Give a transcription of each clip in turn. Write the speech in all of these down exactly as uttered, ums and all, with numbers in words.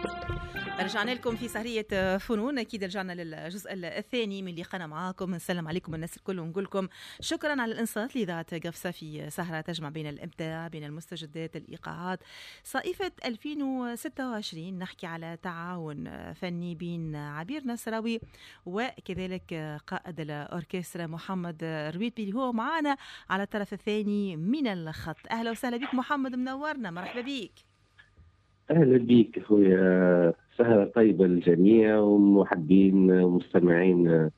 رجعنا لكم في سهرية فنون. أكيد رجعنا للجزء الثاني من لقاءنا معاكم. نسلم عليكم الناس الكل ونقول لكم شكرا على الإنصات لإذاعة قفصة في سهرة تجمع بين الإبداع بين المستجدات الإيقاعات. صيفة ألفين وستة وعشرين نحكي على تعاون فني بين عبير نصراوي وكذلك قائد الأوركسترا محمد رويبي هو معنا على الطرف الثاني من الخط. أهلا وسهلا بك محمد، منورنا، مرحبا بك. أهلا بك أخويا، سهرة طيبة للجميع ومحبين ومستمعين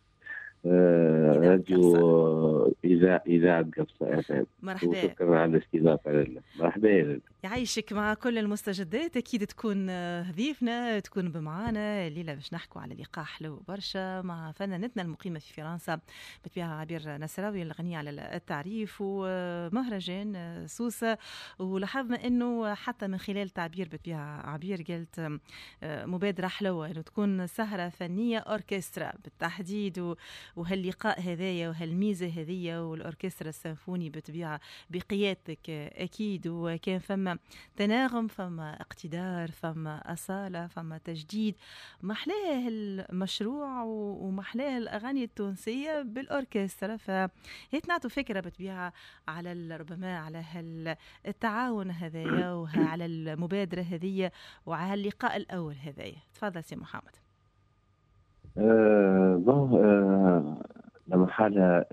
راديو إذاعة إذاعة قفصة. مرحبا، وشكرا على الاستضافة. مرحبا، يعيشك مع كل المستجدات. أكيد تكون ضيفنا، تكون بمعانا الليلة باش نحكوا على لقاء حلو برشا مع فنانتنا المقيمة في فرنسا بتبيعها عبير نصراوي الغنية على التعريف ومهرجان سوسة. ولاحظنا أنه حتى من خلال تعبير بتبيعها عبير قلت مبادرة حلوة أنه تكون سهرة فنية أوركسترا بالتحديد، وهاللقاء هذايا وهالميزة هذية والأوركسترا السيمفوني بتبيعها بقيادتك أكيد. وكان فما تناغم، فما اقتدار، فما أصالة، فما تجديد. محلاه المشروع ومحلاه الأغاني التونسية بالأوركسترا. فهيت نعطوا فكرة بتبيعها على ربما على التعاون هذايا وعلى المبادرة هذية وعلى اللقاء الأول هذايا. تفضل سي محمد. آه آه لما حال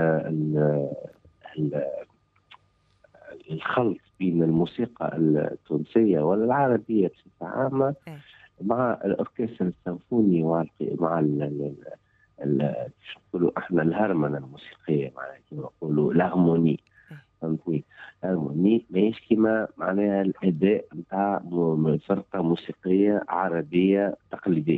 الخلط بين الموسيقى التونسية والعربية بصفة عامة مع الأوركسترا السيمفوني ومع نقولوا احنا الهرمنة الموسيقية، معناها كما نقولوا الهارموني. فهمتني؟ الهارموني ماهيش كيما معناها الأداء نتاع فرقة موسيقية عربية تقليدية.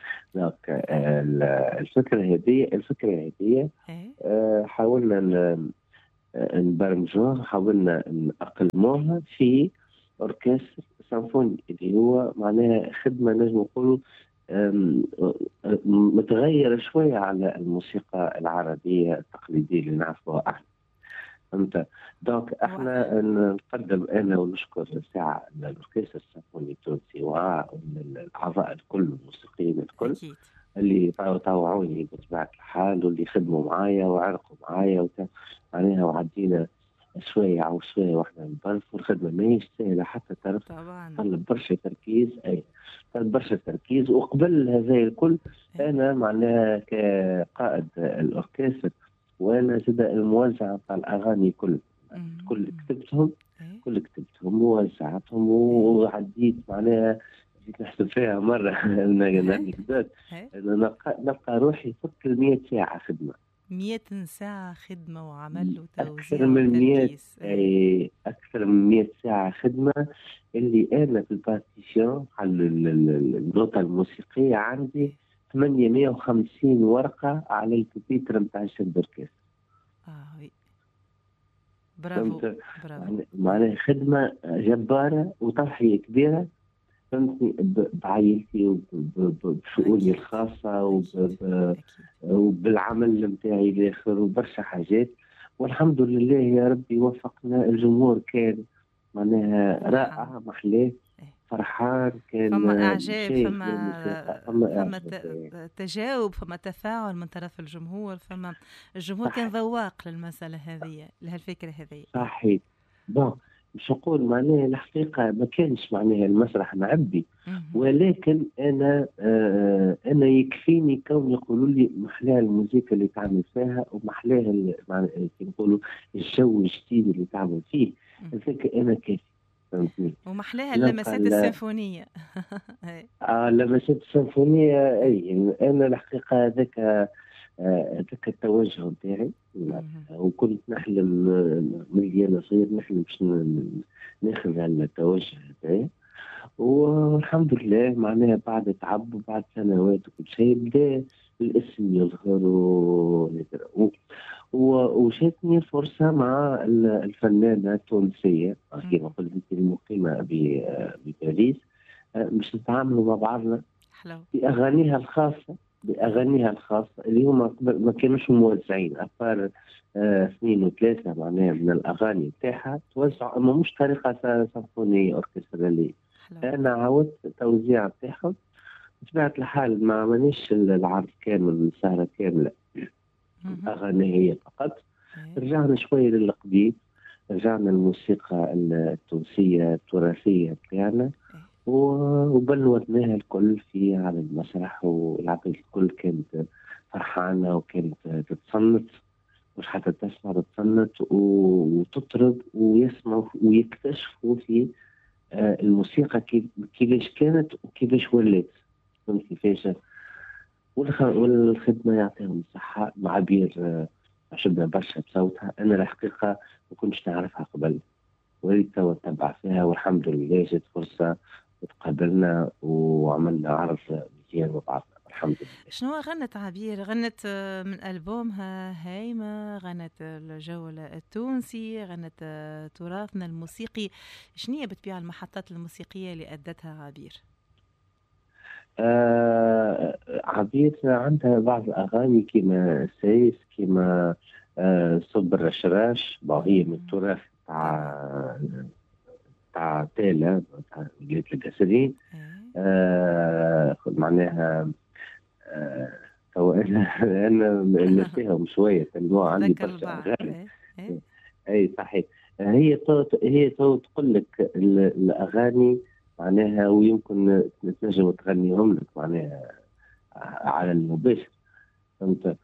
الفكرة هذه الفكرة هذه حاولنا نبرمجوها، حاولنا نأقلموها في أوركستر سيمفوني اللي هو معناها خدمة نجم نقولوا متغيرة شوية على الموسيقى العربية التقليدية اللي نعرفوها احنا. فهمت؟ دونك احنا نقدم انا ونشكر ساعة الأوركستر السيمفوني التونسي والأعضاء الكل الموسيقيين الكل اللي طاوعوني بطبيعة الحال واللي خدموا معايا وعرقوا معايا معناها وعدينا شوية أو شوية واحنا نبرف. والخدمة ماهيش سهلة حتى تعرف، طلب برشا تركيز. أي طلب برشا تركيز. وقبل هذا الكل أنا معناها كقائد الأوركستر وأنا زاد الموزع تاع الأغاني كل كل كتبتهم كل كتبتهم ووزعتهم وعديت معناها جيت نحسب فيها مرة نلقى نلقى روحي فك المية ساعة خدمة. مئة ساعة خدمة وعمل وتوزيع أكثر من مئة أي أكثر من مئة ساعة خدمة اللي أنا في البارتيشن على النوتة الموسيقية عندي ثمانمئة وخمسين ورقة على الكمبيوتر نتاع الشد أوركسترا. آه وي. برافو برافو. معناها خدمة جبارة وتضحية كبيرة. فهمتني؟ بعائلتي وبشؤوني الخاصة وبالعمل نتاعي الآخر وبرشا حاجات. والحمد لله يا ربي وفقنا. الجمهور كان معناها رائع، محلاه، فرحان، كان فما إعجاب، فما فما تجاوب، فما تفاعل من طرف الجمهور، فما الجمهور كان ذواق للمسألة هذه لهالفكرة هذه. صحيح. بون مش نقول معناها الحقيقة ما كانش معناها المسرح معبي، ولكن أنا آه أنا يكفيني كون يقولوا لي محلاها الموسيقى اللي تعمل فيها ومحلاها يقولوا الجو الجديد اللي تعمل فيه. الفكرة أنا كافي. فهمتني؟ ومحلاها اللمسات السيمفونية. آه اللمسات السيمفونية. أي أنا الحقيقة هذاك هذاك التوجه نتاعي. وكنت نحلم من أنا صغير نحلم باش ناخذ على التوجه هذا. والحمد لله معناها بعد تعب وبعد سنوات وكل شيء بدا الاسم يظهر وجاتني فرصة مع الفنانة التونسية كما قلت انت المقيمة بباريس باش نتعاملوا مع بعضنا بأغانيها الخاصة بأغانيها الخاصة اللي هما ما كانوش موزعين أفار آه اثنين وثلاثة معناها من الأغاني بتاعها توزع، أما مش طريقة سيمفونية أوركسترالية. حلو. أنا عاودت التوزيع بتاعهم بطبيعة الحال، ما مانيش العرض كامل السهرة كاملة اهم. أغاني هي فقط. إيه. رجعنا شوية للقديم، رجعنا الموسيقى التونسية التراثية بتاعنا، إيه. و- وبلورناها الكل في على المسرح، والعباد الكل كانت فرحانة وكانت تتصنت، مش حتى تسمع تتصنت و- وتطرب ويسمعوا ويكتشفوا في آه، الموسيقى كيف كيفاش كانت وكيفاش ولات. فهمت كيفاش؟ والخ- والخدمة يعطيهم الصحة مع بير. آه، عجبنا برشا بصوتها. أنا الحقيقة ما كنتش نعرفها قبل، وليت توا نتبع فيها، والحمد لله جات فرصة وتقابلنا وعملنا عرض مزيان مع بعضنا الحمد لله. شنو غنت عبير؟ غنت آه، من ألبومها هايمة، غنت الجو التونسي، غنت آه، تراثنا الموسيقي. شنية بتبيع المحطات الموسيقية اللي أدتها عبير؟ آه عبير عندها بعض الأغاني كما سيف، كما آه صب الرشراش، هي من مم. التراث تمام. تاع تاع تالا تاع ولاية القصرين. ايه. آه معناها آه تو انا انا نسيهم شويه، النوع عندي تتذكر برشا البعض. اغاني. ايه. ايه. اي صحيح. هي تو هي تو تقول لك ال- الاغاني معناها، ويمكن تنجم تغنيهم لك معناها على المباشر. فهمت؟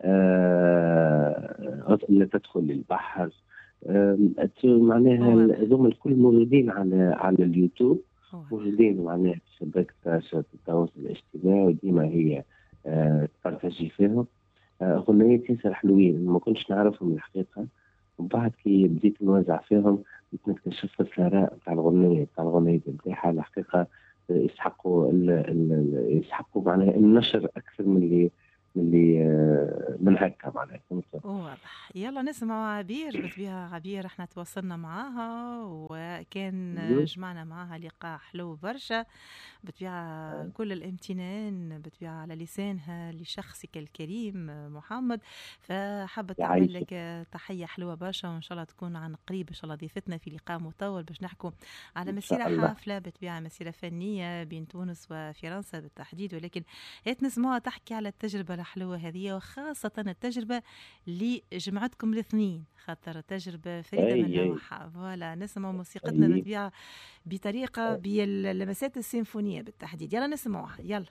آه لا تدخل البحر. آه معناها واضح. هذوما الكل موجودين على على اليوتيوب، واضح. موجودين معناها في شبكة التواصل الاجتماعي، وديما هي آه تبارتاجي فيهم. آه، أغنية ياسر حلوين، ما كنتش نعرفهم الحقيقة، ومن بعد كي بديت نوزع فيهم بديت نكتشف الثراء نتاع الأغنية نتاع الأغنية نتاعها الحقيقة. آه، يسحقوا ال ال يسحقوا معناها النشر أكثر من اللي من اللي آه، من هكا معناها. فهمت؟ واضح. يلا نسمع عبير. بالطبيعة عبير احنا تواصلنا معاها وكان مم. جمعنا معاها لقاء حلو برشا. بالطبيعة كل الامتنان بالطبيعة على لسانها لشخصك الكريم محمد. فحبت تعمل يعيشك لك تحية حلوة برشا، وإن شاء الله تكون عن قريب إن شاء الله ضيفتنا في لقاء مطول باش نحكوا على إن مسيرة شاء الله. حافلة بالطبيعة، مسيرة فنية بين تونس وفرنسا بالتحديد. ولكن هيت نسمعها تحكي على التجربة الحلوة هذه، وخاصة التجربة اللي جمعتكم الاثنين، خاطر تجربة فريدة من أي أي نوعها. فوالا نسمع موسيقتنا أي بالطبيعة بطريقة باللمسات السيمفونية بالتحديد. يلا نسمعوها يلا.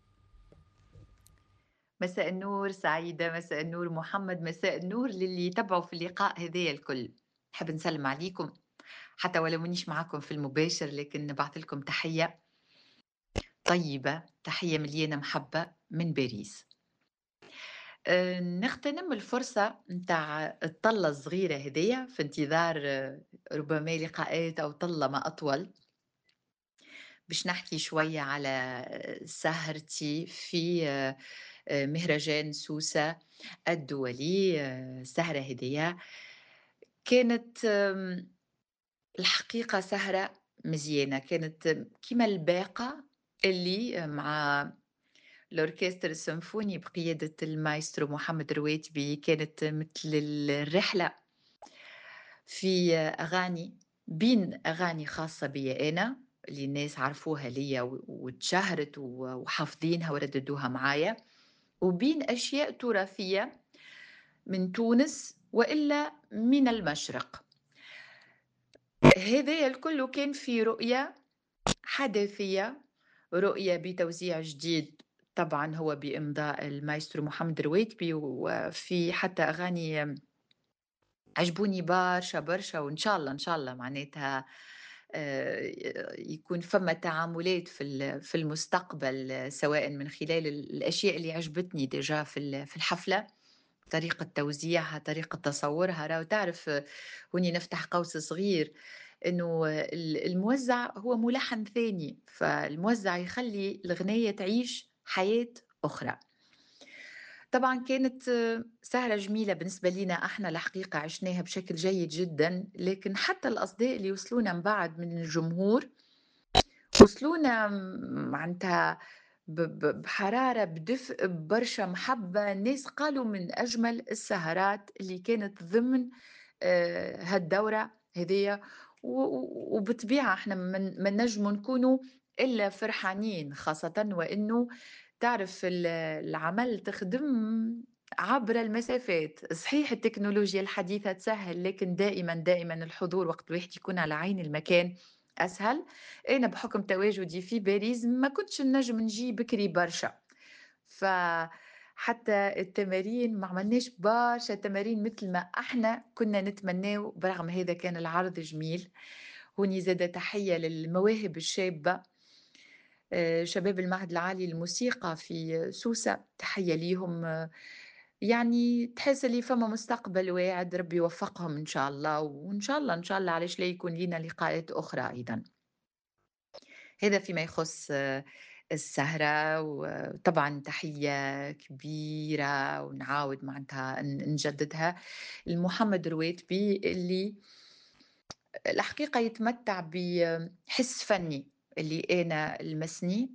مساء النور سعيدة، مساء النور محمد، مساء النور للي يتبعوا في اللقاء هذايا الكل. نحب نسلم عليكم حتى ولو منيش معاكم في المباشر، لكن نبعث لكم تحية طيبة، تحية مليانة محبة من باريس. أه، نغتنم الفرصة نتاع الطلة الصغيرة هذيا في انتظار أه، ربما لقاءات أو طلة ما أطول، باش نحكي شوية على أه، سهرتي في أه، أه، مهرجان سوسة الدولي. أه، سهرة هدية كانت أم، الحقيقة سهرة مزيانة، كانت كما الباقة اللي مع الأوركسترا السيمفوني بقيادة المايسترو محمد رواتبي. كانت مثل الرحلة في أغاني، بين أغاني خاصة بي أنا اللي الناس عرفوها ليا و- واتشهرت و- وحافظينها ورددوها معايا، وبين أشياء تراثية من تونس وإلا من المشرق. هذا الكل كان في رؤية حداثية، رؤية بتوزيع جديد طبعا هو بإمضاء المايسترو محمد رواتبي، وفي حتى أغاني عجبوني برشا برشا، وإن شاء الله إن شاء الله معناتها آه، يكون فما تعاملات في ال- في المستقبل، سواء من خلال الأشياء اللي عجبتني ديجا في ال- في الحفلة، طريقة توزيعها، طريقة تصورها. راهو تعرف آه، هوني نفتح قوس صغير، انه ال- الموزع هو ملحن ثاني، فالموزع يخلي الغنية تعيش حياة أخرى. طبعا كانت آه، سهرة جميلة بالنسبة لنا احنا، الحقيقة عشناها بشكل جيد جدا، لكن حتى الأصداء اللي وصلونا من بعد من الجمهور وصلونا م- معناتها ب- ب- بحرارة، بدفء، ببرشا محبة. الناس قالوا من أجمل السهرات اللي كانت ضمن آه، هالدورة هذية، وبطبيعة احنا من من نجم نكونوا إلا فرحانين، خاصة وإنه تعرف العمل تخدم عبر المسافات. صحيح التكنولوجيا الحديثة تسهل، لكن دائما دائما الحضور وقت الواحد يكون على عين المكان أسهل. أنا بحكم تواجدي في باريس ما كنتش النجم نجي بكري برشا، فحتى التمارين ما عملناش برشا تمارين مثل ما احنا كنا نتمناه. برغم هذا كان العرض جميل. هوني زادة تحية للمواهب الشابة، شباب المعهد العالي للموسيقى في سوسة، تحية ليهم. يعني تحس لي فما مستقبل واعد، ربي يوفقهم إن شاء الله، وإن شاء الله إن شاء الله علاش لا يكون لنا لقاءات أخرى أيضا. هذا فيما يخص السهرة. وطبعا تحية كبيرة ونعاود معناتها نجددها لمحمد رواتبي، اللي الحقيقة يتمتع بحس فني اللي أنا لمسني،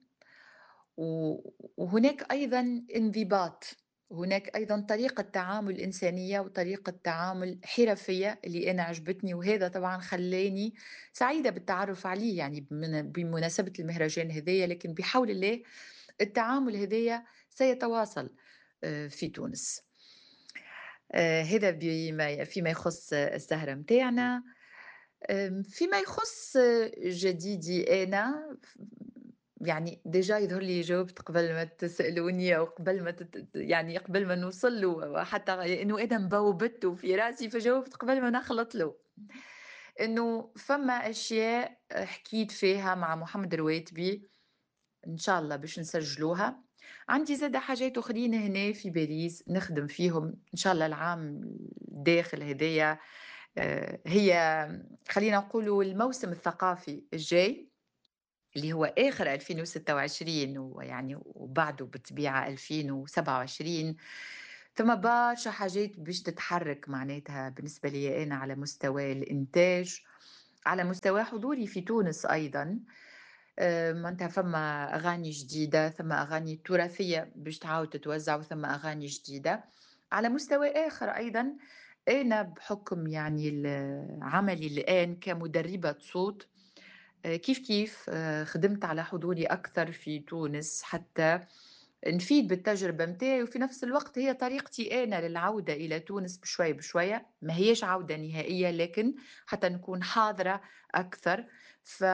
وهناك أيضا انضباط، هناك أيضا طريقة تعامل إنسانية وطريقة تعامل حرفية اللي أنا عجبتني. وهذا طبعا خلاني سعيدة بالتعرف عليه يعني بمناسبة المهرجان هذية. لكن بحول الله التعامل هذية سيتواصل في تونس. هذا بما فيما يخص السهرة متاعنا. فيما يخص جديدي أنا، يعني ديجا يظهر لي جاوبت قبل ما تسألوني أو قبل ما تت... يعني قبل ما نوصل له، حتى إنه أنا مبوبته في راسي فجاوبت قبل ما نخلط له. إنه فما أشياء حكيت فيها مع محمد رواتبي إن شاء الله باش نسجلوها. عندي زادة حاجات أخرين هنا في باريس نخدم فيهم إن شاء الله العام الداخل هدية. هي خلينا نقولوا الموسم الثقافي الجاي اللي هو آخر ألفين وستة وعشرين ويعني وبعده بالطبيعة ألفين وسبعة وعشرين. ثم برشا حاجات باش تتحرك معناتها بالنسبة لي أنا على مستوى الإنتاج، على مستوى حضوري في تونس أيضا. معناتها فما أغاني جديدة، ثم أغاني تراثية باش تعاود تتوزع، وثم أغاني جديدة على مستوى آخر أيضا. أنا بحكم يعني عملي الآن كمدربة صوت، كيف كيف خدمت على حضوري أكثر في تونس حتى نفيد بالتجربة متاعي، وفي نفس الوقت هي طريقتي أنا للعودة إلى تونس بشوي بشوية. ما هيش عودة نهائية لكن حتى نكون حاضرة أكثر. ف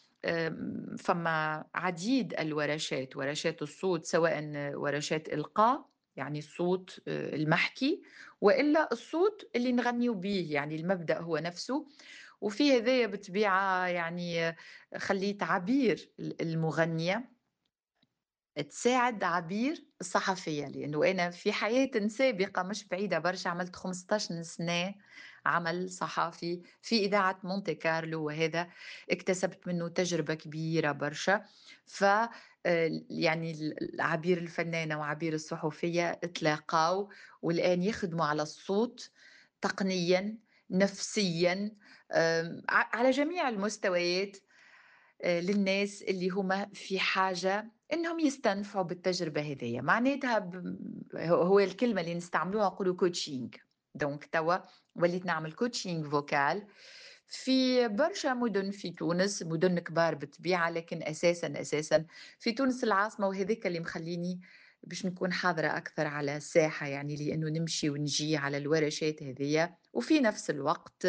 فما عديد الورشات، ورشات الصوت، سواء ورشات إلقاء يعني الصوت المحكي، وإلا الصوت اللي نغنيو به، يعني المبدأ هو نفسه. وفي هذايا بطبيعة يعني خليت عبير المغنية تساعد عبير الصحفية، لأنه أنا في حياة سابقة مش بعيدة برشا عملت خمسطاش سنة عمل صحافي في إذاعة مونتي كارلو، وهذا اكتسبت منه تجربة كبيرة برشا. ف يعني عبير الفنانة وعبير الصحفية اتلاقاو والآن يخدموا على الصوت تقنيا نفسيا على جميع المستويات للناس اللي هما في حاجة إنهم يستنفعوا بالتجربة هذه. معناتها ب... هو الكلمة اللي نستعملوها نقولوا كوتشينج. دونك توا وليت نعمل كوتشينج فوكال في برشا مدن في تونس، مدن كبار بالطبيعة، لكن أساسا أساسا في تونس العاصمة، وهذيك اللي مخليني باش نكون حاضرة أكثر على الساحة، يعني لأنه نمشي ونجي على الورشات هذه. وفي نفس الوقت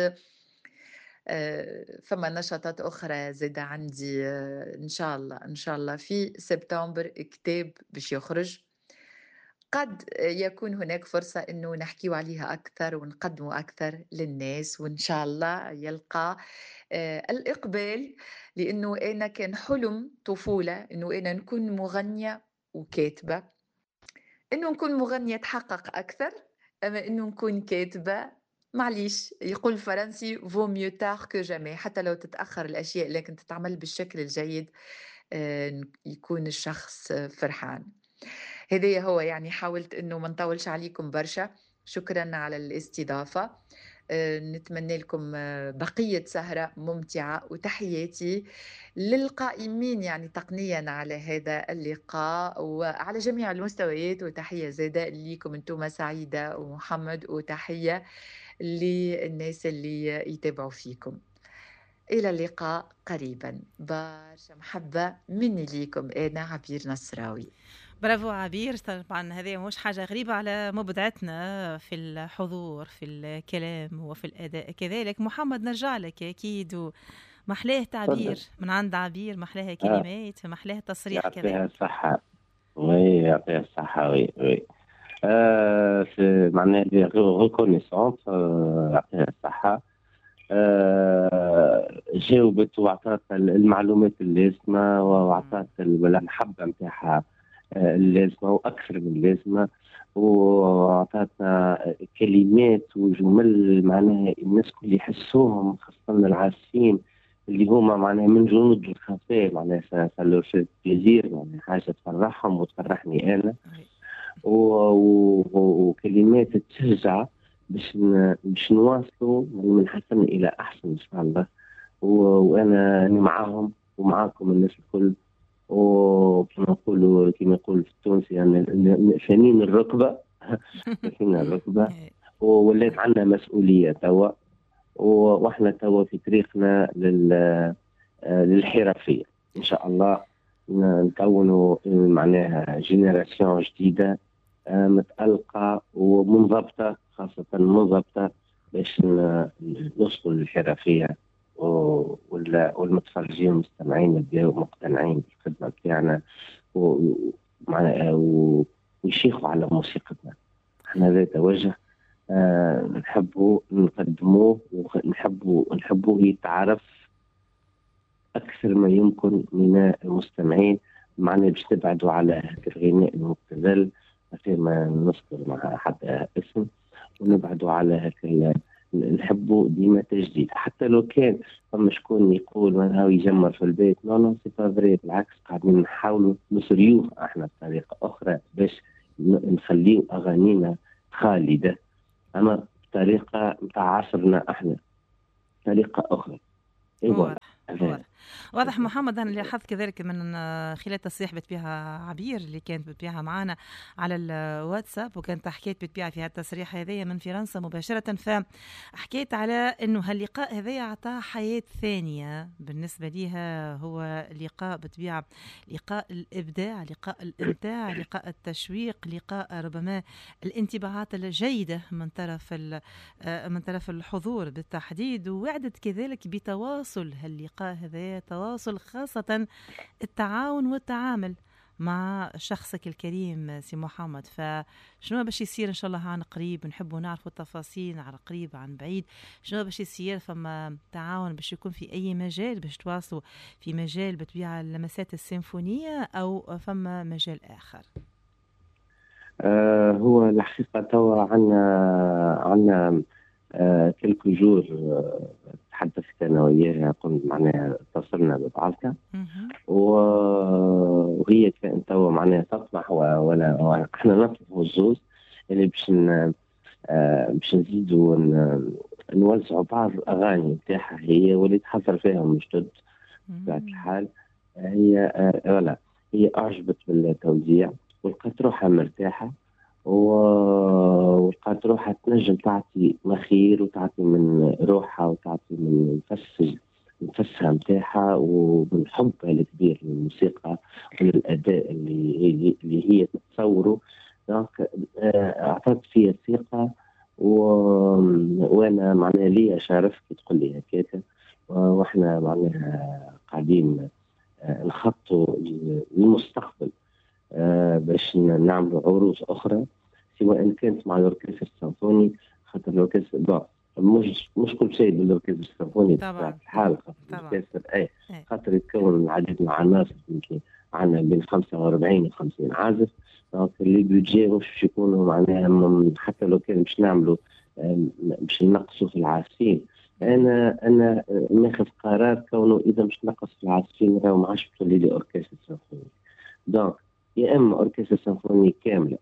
فما نشاطات أخرى زادة عندي إن شاء الله إن شاء الله في سبتمبر كتاب باش يخرج، قد يكون هناك فرصة إنه نحكيو عليها أكثر ونقدمه أكثر للناس، وإن شاء الله يلقى الإقبال. لأنه أنا كان حلم طفولة إنه أنا نكون مغنية وكاتبة. إنه نكون مغنية تحقق أكثر، أما إنه نكون كاتبة معليش، يقول الفرنسي vaut mieux tard que jamais. حتى لو تتأخر الأشياء لكن تتعمل بالشكل الجيد يكون الشخص فرحان. هذا هو يعني حاولت إنه ما نطولش عليكم برشا. شكرا على الاستضافة. نتمنى لكم بقية سهرة ممتعة، وتحياتي للقائمين يعني تقنيا على هذا اللقاء وعلى جميع المستويات. وتحية زادة لكم أنتم سعيدة ومحمد، وتحية للناس اللي يتابعوا فيكم. إلى اللقاء قريبا. برشا محبة مني ليكم أنا عبير نصراوي. برافو عبير. طبعا هذه مش حاجة غريبة على مبدعتنا في الحضور في الكلام وفي الأداء كذلك. محمد نرجع لك أكيد، ومحلاه تعبير تفضل. من عند عبير، محلاها اه كلمات، محلاها تصريح يعطيها كذلك. الصحة. وي يعطيها الصحة. وي وي آه في معناها لي ريكونيسونس. آه يعطيها الصحة. آه جاوبت وعطات المعلومات اللازمة وعطات المحبة نتاعها اللازمة وأكثر من اللازمة، وعطاتنا كلمات وجمل معناها الناس كل يحسوهم، خاصة العارفين اللي هما معناها من جنود الخفاء، معناها صار في بليزير، معناها حاجة تفرحهم وتفرحني أنا. وكلمات تشجع باش باش نواصلوا من حسن الى احسن ان شاء الله. وانا معاهم ومعاكم الناس الكل، وكما نقولوا كما يقول في التونسي يعني فانين الركبه فانين الركبه. وولات عندنا مسؤوليه توا، واحنا توا في طريقنا لل للحرفيه ان شاء الله. نكونوا معناها جينيراسيون جديده متألقة ومنضبطة، خاصة منضبطة باش نوصلوا للحرفية، والمتفرجين والمستمعين يبداو مقتنعين بالخدمة بتاعنا ويشيخوا على موسيقتنا. احنا ذات وجه أه نحبوا نقدموه، ونحبوا نحبوه يتعرف أكثر ما يمكن من المستمعين. معنا باش تبعدوا على الغناء المبتذل غير ما نذكر مع حتى اسم، ونبعدوا على هكا نحبوا ديما تجديد. حتى لو كان فما شكون يقول ما هو يجمر في البيت، لا لا سي با فري، بالعكس قاعدين نحاولوا نسريوه احنا بطريقه اخرى باش نخليو اغانينا خالده، اما بطريقه نتاع عصرنا احنا، طريقه اخرى. واضح واضح واضح محمد. أنا اللي لاحظت كذلك من خلال تصريح بتبيعها عبير اللي كانت بتبيعها معنا على الواتساب، وكانت حكيت بتبيع في هالتصريح هذايا من فرنسا مباشرة، فحكيت على أنه هاللقاء هذايا عطاه حياة ثانية بالنسبة ليها. هو لقاء بتبيع لقاء الإبداع، لقاء الإمتاع، لقاء التشويق، لقاء ربما الانطباعات الجيدة من طرف من طرف الحضور بالتحديد. ووعدت كذلك بتواصل هاللقاء هذا، تواصل خاصة التعاون والتعامل مع شخصك الكريم سي محمد. فشنو باش يصير ان شاء الله عن قريب؟ نحبوا نعرفوا التفاصيل عن قريب عن بعيد. شنو باش يصير؟ فما تعاون باش يكون في اي مجال باش تواصلوا في مجال بتبيع اللمسات السيمفونية، او فما مجال اخر؟ آه هو الحقيقة توا عنا عنا آه كلكو جور آه تحدثت أنا وياها، قلت معناها اتصلنا ببعضنا، وهي كانت توا معناها تطمح ولا احنا نطلبوا الزوز اللي باش آه باش نزيدوا نوزعوا بعض الأغاني بتاعها هي واللي تحضر فيهم جدد بطبيعة الحال. هي آه ولا هي أعجبت بالتوزيع ولقيت روحها مرتاحة، ولقيت روحها تنجم تعطي مخير وتعطي من روحها وتعطي من نفس نفسها متاعها ومن حبها الكبير للموسيقى وللأداء اللي اللي هي تتصوره. دونك أعطت فيها الثقة، وأنا معناها لي أشارف كي تقول لي هكاك، وإحنا معناها قاعدين نخطوا للمستقبل آه باش نعملوا عروض اخرى، سواء ان كانت مع الاوركسترا السيمفوني، خاطر الاوركسترا مش مش كل شيء بالاوركسترا السيمفوني طبعا الحال، خاطر الاوركسترا اي خاطر يتكون من عدد من العناصر، يمكن عندنا بين خمسة وأربعين و خمسين عازف. دونك اللي بيجي مش باش يكونوا معناها حتى لو كان باش نعملوا باش ننقصوا في العازفين. انا انا ناخذ قرار كونه اذا باش نقص في العازفين راهو ما عادش تولي لي اوركسترا سيمفوني. دونك يا اما اوركسترا سيمفوني كامله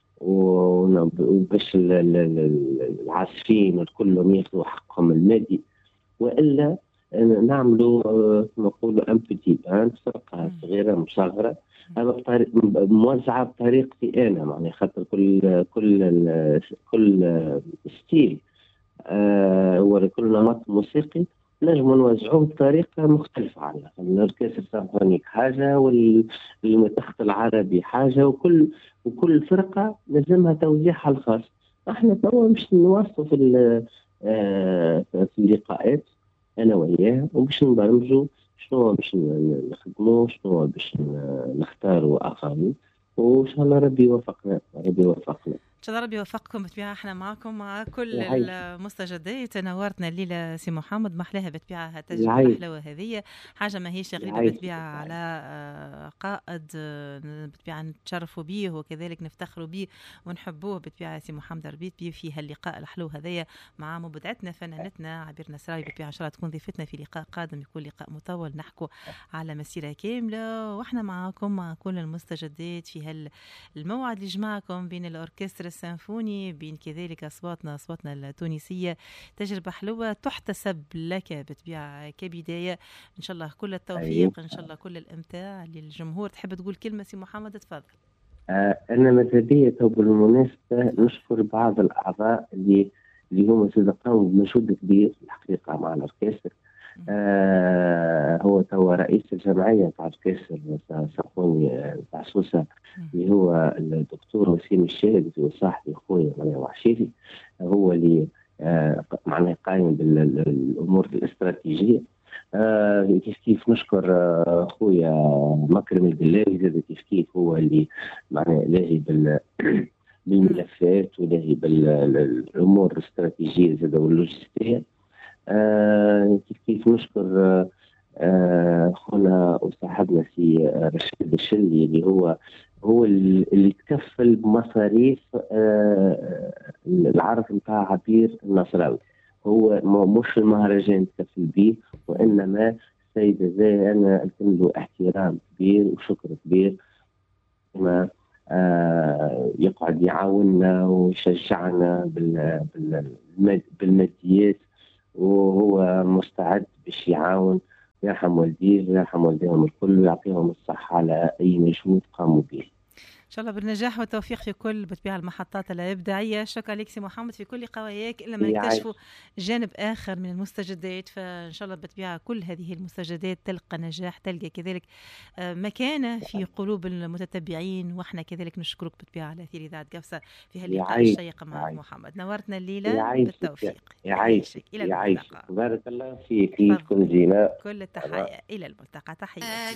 وباش العازفين كلهم ياخذوا حقهم المادي، والا نعملوا كما نقولوا ام بيتي باند، فرقه صغيره مصغره، هذا موزعه بطريقتي انا، معناها خاطر كل كل كل ستيل آه هو كل نمط موسيقي نجم نوزعوه بطريقة مختلفة. على الأوركسترا السيمفونيك حاجة والمتخت العربي حاجة، وكل وكل فرقة لازمها توزيعها الخاص. احنا توا باش نواصلوا في آه في اللقاءات أنا وياه، وباش نبرمجوا شنو باش نخدموا، شنو باش نختاروا أغاني، وإن شاء الله ربي يوفقنا، ربي يوفقنا. ان شاء الله ربي يوفقكم. بالطبيعه احنا معكم مع كل المستجدات. نورتنا الليله سي محمد، محلاها بالطبيعه التجربه الحلوه هذه، حاجه ماهيش غريبه بالطبيعه على قائد بالطبيعه نتشرفوا به وكذلك نفتخروا به ونحبوه بالطبيعه سي محمد ربيت به في هاللقاء الحلو هذايا مع مبدعتنا فنانتنا عبير نسراوي. بالطبيعه ان شاء الله تكون ضيفتنا في لقاء قادم، يكون لقاء مطول نحكوا على مسيره كامله، واحنا معكم مع كل المستجدات في هالموعد اللي جمعكم بين الاوركسترا السيمفوني بين كذلك أصواتنا أصواتنا التونسية. تجربة حلوة تحتسب لك بالطبيعة كبداية. إن شاء الله كل التوفيق، إن شاء الله كل الإمتاع للجمهور. تحب تقول كلمة سي محمد؟ تفضل. آه أنا ماذا بيا بالمناسبة نشكر بعض الأعضاء اللي اللي هم قاموا بمجهود كبير الحقيقة مع الأوركسترا. آه هو توا رئيس الجمعية تاع الأوركسترا السيمفوني تاع سوسة اللي هو الدكتور وسيم الشاهد وصاحبي خويا معناها وحشيري، هو اللي آه معناها قايم بالأمور الاستراتيجية. آه كيف كيف نشكر آه خويا مكرم البلاوي زاد كيف كيف هو اللي معناها لاهي بال بالملفات ولاهي بالأمور الاستراتيجية زاد واللوجستية. آه كيف كيف نشكر آه خونا وصاحبنا سي رشيد الشلي اللي هو هو اللي تكفل بمصاريف آه العرض نتاع عبير النصراوي. هو مش المهرجان تكفل به، وإنما السيد زي أنا ألتم له احترام كبير وشكر كبير، ما آه يقعد يعاوننا ويشجعنا بالماديات، وهو مستعد باش يعاون. يرحم والديه ويرحم والديهم الكل ويعطيهم الصحة على أي مجهود قاموا به. إن شاء الله بالنجاح والتوفيق في كل بتبيع المحطات الإبداعية. شكرا لك سي محمد في كل قواياك، إلا ما يكتشفوا جانب آخر من المستجدات، فإن شاء الله بتبيع كل هذه المستجدات تلقى نجاح، تلقى كذلك مكانة في قلوب المتتبعين. وإحنا كذلك نشكرك بتبيع على أثير إذاعة قفصة في هاللقاء الشيق مع محمد. نورتنا الليلة، بالتوفيق. يعيشك إلى الملتقى. بارك الله فيك، تكون زينة. كل التحية، إلى الملتقى. تحية.